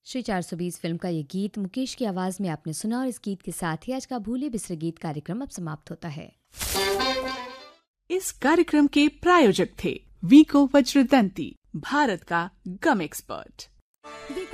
Shri 420 film का ये गीत मुकेश की आवाज में आपने सुना और इस गीत के साथ ही आज का भूले बिसरे गीत कार्यक्रम अब समाप्त होता है। इस कार्यक्रम के प्रायोजक थे वीको वज्रदंती, भारत का गम एक्सपर्ट।